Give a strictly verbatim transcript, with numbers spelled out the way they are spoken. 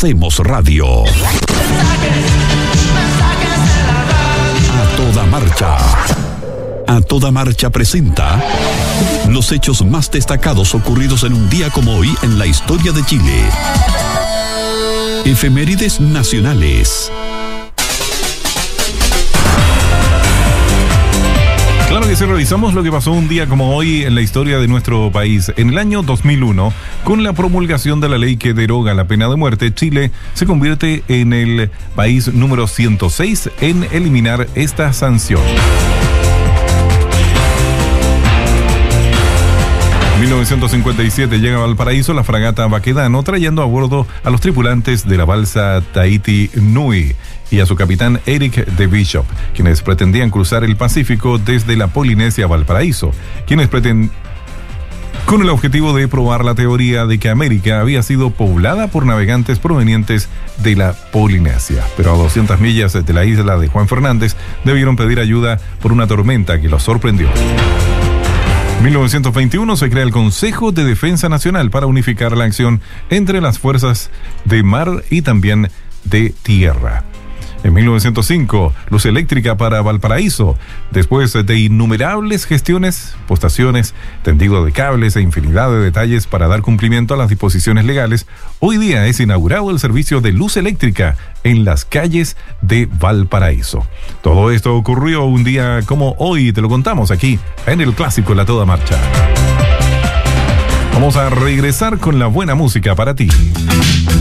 Hacemos radio. A toda marcha. A toda marcha presenta los hechos más destacados ocurridos en un día como hoy en la historia de Chile. Efemérides nacionales. Claro que sí, revisamos lo que pasó un día como hoy en la historia de nuestro país. En el año dos mil uno, con la promulgación de la ley que deroga la pena de muerte, Chile se convierte en el país número ciento seis en eliminar esta sanción. En mil novecientos cincuenta y siete llega a Valparaíso la fragata Baquedano, trayendo a bordo a los tripulantes de la balsa Tahiti Nui y a su capitán Eric de Bishop, quienes pretendían cruzar el Pacífico desde la Polinesia a Valparaíso, quienes pretendían con el objetivo de probar la teoría de que América había sido poblada por navegantes provenientes de la Polinesia. Pero a doscientas millas de la isla de Juan Fernández debieron pedir ayuda por una tormenta que los sorprendió. En mil novecientos veintiuno se crea el Consejo de Defensa Nacional para unificar la acción entre las fuerzas de mar y también de tierra. En mil novecientos cinco, luz eléctrica para Valparaíso. Después de innumerables gestiones, postaciones, tendido de cables e infinidad de detalles para dar cumplimiento a las disposiciones legales, hoy día es inaugurado el servicio de luz eléctrica en las calles de Valparaíso. Todo esto ocurrió un día como hoy, te lo contamos aquí en el clásico La Toda Marcha. Vamos a regresar con la buena música para ti.